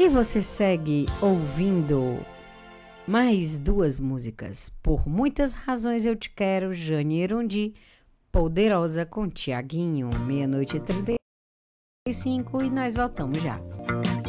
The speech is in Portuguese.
E você segue ouvindo mais duas músicas. Por Muitas Razões Eu Te Quero, Jane Erundi, Poderosa com Tiaguinho, 00:35 e nós voltamos já.